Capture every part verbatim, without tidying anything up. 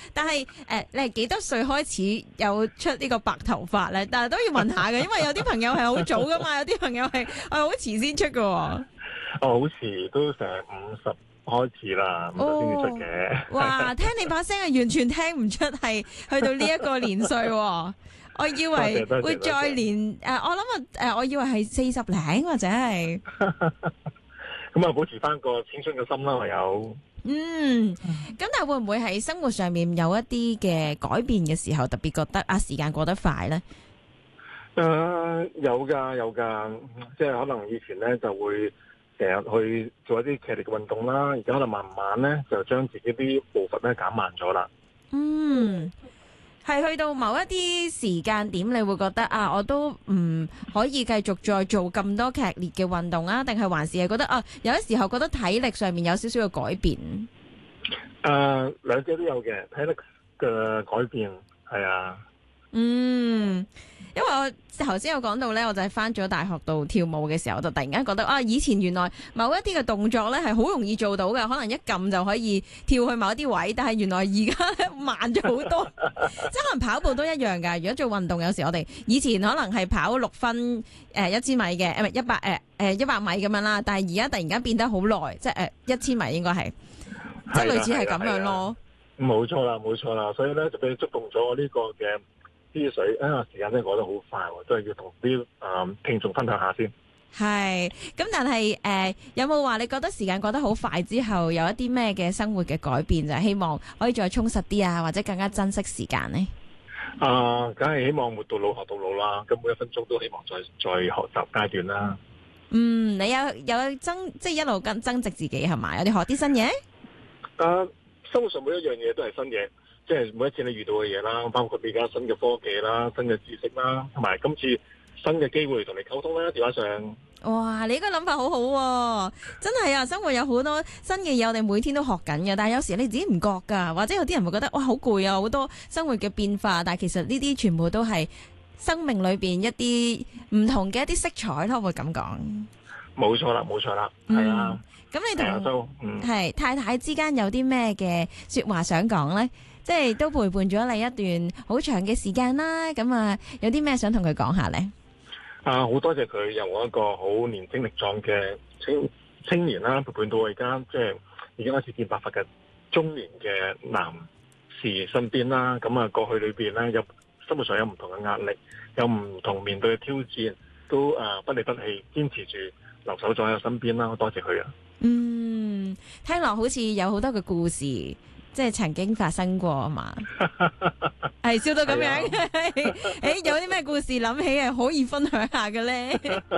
但係誒、呃，你係幾多歲開始有出呢個白頭髮咧？但係都要問下嘅，因為有啲朋友係好早噶嘛，有啲朋友係係好遲先出噶。 哦，好遲都成五十開始啦，五十先至出嘅。 哇，聽你把聲係完全聽唔出係去到呢一個年歲。我以為會再年誒、呃，我諗啊誒，我以為係四十零或者係。 咁啊，保持翻個青春嘅心啦，唯有。 嗯，咁但係會唔會喺生活上面有一啲嘅改變嘅時候，特別覺得啊時間過得快咧？ 誒、呃，有噶有噶，即係可能以前咧就會成日去做一啲劇烈嘅運動啦，而家可能慢慢咧就將自己啲步伐咧減慢咗啦。 嗯。係去到某一啲時間點，你會覺得啊，我都唔可以繼續再做咁多劇烈嘅運動啊？定係還是係覺得啊，有啲時候覺得體力上面有少少嘅改變？誒、 呃，兩者都有嘅，體力嘅改變係啊。 嗯，因為我頭先有講到咧，我就係返咗大學度跳舞嘅時候，我就突然間覺得啊，以前原來某一啲嘅動作咧係好容易做到嘅，可能一撳就可以跳去某一啲位，但係原來而家咧慢咗好多，即係可能跑步都一樣㗎。如果做運動，有時我哋以前可能係跑六分誒一千米嘅，誒唔係一百誒誒一百米咁樣啦，但係而家突然間變得好耐，即係誒一千米應該係，即係類似係咁樣咯。 冇錯啦，冇錯啦，所以咧就俾你觸動咗我呢個嘅。啲水啊，時間真係過得好快喎，都係要同啲誒聽眾分享下先。 係，咁但係誒、呃，有冇話你覺得時間過得好快之後，有一啲咩嘅生活嘅改變，就係希望可以再充實啲啊，或者更加珍惜時間呢？ 啊，梗係希望活到老學到老啦，咁每一分鐘都希望再再學習階段啦。 嗯，你有有增即係一路跟增值自己係咪？有啲學啲新嘢？ 啊，生活上每一樣嘢都係新嘢。即係每一次你遇到嘅嘢啦，包括而家新嘅科技啦、新嘅知識啦，同埋今次新嘅機會同你溝通啦，電話上。 哇！你呢個諗法好好喎，真係啊！生活有好多新嘅嘢，我哋每天都學緊嘅，但係有時你自己唔覺㗎，或者有啲人會覺得哇好攰啊，好多生活嘅變化，但係其實呢啲全部都係生命裏邊一啲唔同嘅一啲色彩咯，會咁講。冇錯啦，冇錯啦，係、嗯、啊。 咁你同係、 嗯、 太太之間有啲咩嘅説話想講呢？即係都陪伴咗你一段好長嘅時間啦，咁啊有啲咩想同佢講下呢？ 啊，好多謝佢由我一個好年輕力壯嘅青青年啦，陪伴到我而家即係已經開始見白髮嘅中年嘅男士身邊啦。咁啊過去裏邊咧有生活上有唔同嘅壓力，有唔同面對嘅挑戰，都啊不離不棄，堅持住留守咗喺我身邊啦。多謝佢啊！ 嗯，聽落好似有好多嘅故事。即係曾經發生過啊嘛，係笑到咁樣。誒、哎，有啲咩故事諗起係可以分享下嘅咧？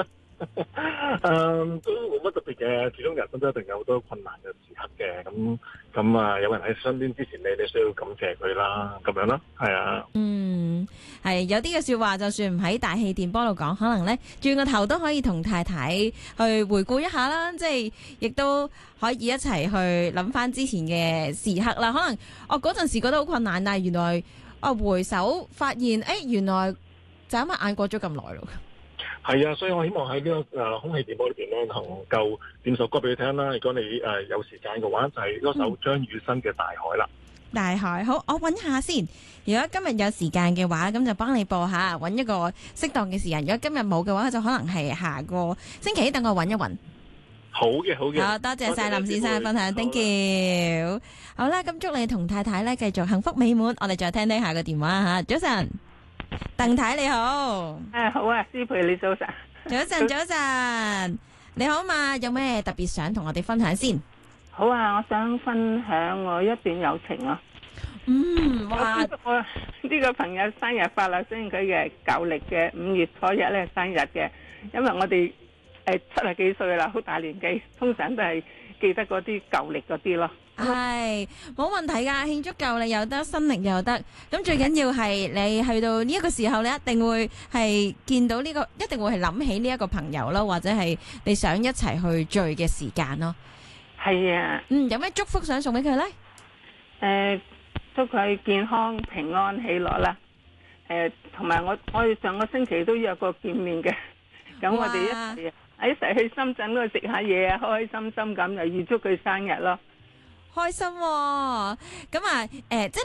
嗯，都冇乜特別嘅，始終人生都一定有好多困難嘅時刻嘅。咁咁啊，有人喺身邊支持你，你需要感謝佢啦，咁樣啦，係啊。 嗯，係有啲嘅說話，就算唔喺大氣電波度講，可能咧轉個頭都可以同太太去回顧一下啦，即係亦都可以一齊去諗翻之前嘅時刻啦。可能我嗰陣時覺得好困難，但係原來我回首發現，誒、哎，原來眨下眼過咗咁耐咯。 係啊，所以我希望喺呢、這個誒、呃、空氣電波裏邊咧，能夠點首歌俾你聽啦。如果你誒、呃、有時間嘅話，就係、是、嗰首張雨生嘅《大海》啦。大海，好，我揾下先。如果今日有時間嘅話，咁就幫你播下，揾一個適當嘅時間。如果今日冇嘅話，就可能係下個星期，等我揾一揾。好嘅，好嘅。好多謝晒林先生嘅分享 ，thank you。好啦，咁祝你同太太咧繼續幸福美滿。我哋再聽聽下個電話吓，早晨。鄧太你好， 誒好啊，師培你早晨， 早晨早晨，你好嘛？有咩特別想同我哋分享先？ 好啊，我想分享我一段友情啊。 嗯，哇！ 我呢個朋友生日快樂，雖然佢嘅舊曆嘅五月初一咧生日嘅，因為我哋誒七十幾歲啦，好大年紀，通常都係記得嗰啲舊曆嗰啲咯。 係冇問題噶，慶祝舊曆又得，新曆又得。咁最緊要係你去到呢一個時候，你一定會係見到呢個，一定會係諗起呢一個朋友咯，或者係你想一齊去聚嘅時間咯。 係啊， 嗯，有咩祝福想送俾佢呢？ 誒，祝佢健康、平安、喜樂啦。誒，同埋我我哋上個星期都約過見面嘅，咁我哋一齊一齊去深圳嗰度食下嘢啊，開開心心咁，又預祝佢生日咯。 開心喎，咁啊，誒，即係。